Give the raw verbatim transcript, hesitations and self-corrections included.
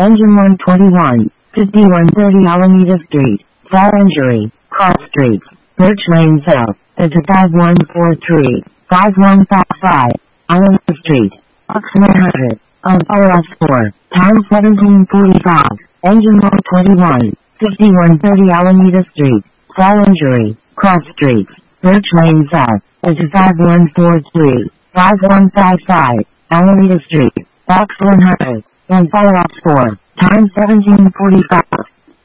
Engine one twenty-one, fifty-one thirty Alameda Street, Fall Injury, Cross Streets, Birch Lane South, into five one four three, five one five five, Alameda Street, Oxford one hundred, on R F four, time seventeen forty-five, Engine one twenty-one, fifty-one thirty Alameda Street, Fall Injury, Cross Streets, Birch Lane South, into five one four three, five one five five, Alameda Street, Oxford one hundred, on R F four, time seventeen forty-five.